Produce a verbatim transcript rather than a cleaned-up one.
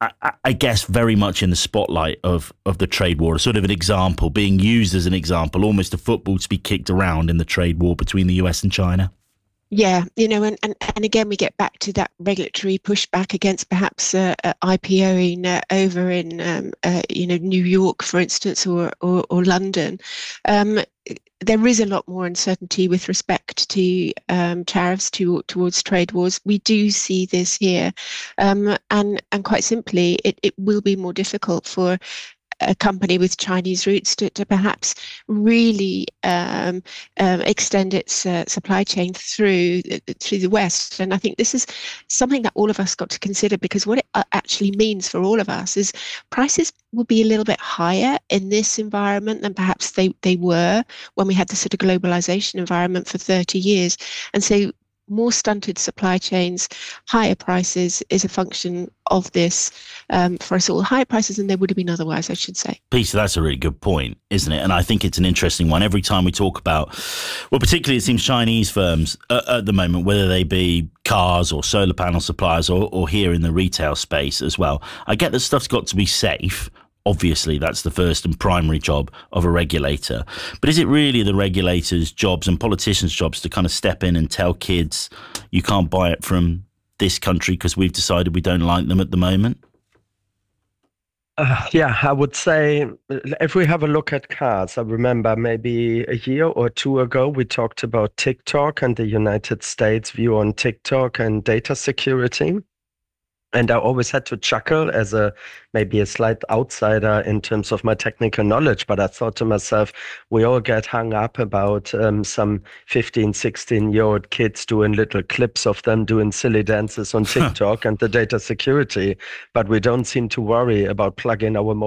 I, I guess, very much in the spotlight of, of the trade war, sort of an example, being used as an example, almost a football to be kicked around in the trade war between the U S and China. Yeah, you know, and, and, and again, we get back to that regulatory pushback against perhaps uh, uh, IPOing uh, over in, um, uh, you know, New York, for instance, or or, or London. Um, there is a lot more uncertainty with respect to um, tariffs to, towards trade wars. We do see this here, um, and and quite simply, it, it will be more difficult for a company with Chinese roots to, to perhaps really um, um, extend its uh, supply chain through through the West. And I think this is something that all of us got to consider, because what it actually means for all of us is prices will be a little bit higher in this environment than perhaps they, they were when we had the sort of globalization environment for thirty years. And so more stunted supply chains, higher prices is a function of this um, for us all. Higher prices than they would have been otherwise, I should say. Peter, that's a really good point, isn't it? And I think it's an interesting one. Every time we talk about, well, particularly it seems Chinese firms uh, at the moment, whether they be cars or solar panel suppliers or, or here in the retail space as well, I get that stuff's got to be safe. Obviously, that's the first and primary job of a regulator. But is it really the regulators' jobs and politicians' jobs to kind of step in and tell kids you can't buy it from this country because we've decided we don't like them at the moment? Uh, yeah, I would say if we have a look at cars, I remember maybe a year or two ago, we talked about TikTok and the United States view on TikTok and data security. And I always had to chuckle as a maybe a slight outsider in terms of my technical knowledge. But I thought to myself, we all get hung up about um, some fifteen, sixteen year old kids doing little clips of them doing silly dances on TikTok and the data security. But we don't seem to worry about plugging our